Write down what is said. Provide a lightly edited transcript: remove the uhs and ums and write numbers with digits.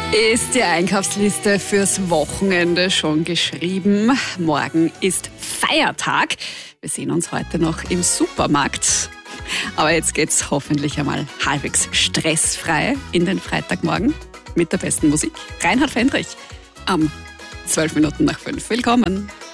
Ist die Einkaufsliste fürs Wochenende schon geschrieben? Morgen ist Feiertag. Wir sehen uns heute noch im Supermarkt. Aber jetzt geht's hoffentlich einmal halbwegs stressfrei in den Freitagmorgen mit der besten Musik. Reinhard Fendrich am 12 Minuten nach 5. Willkommen.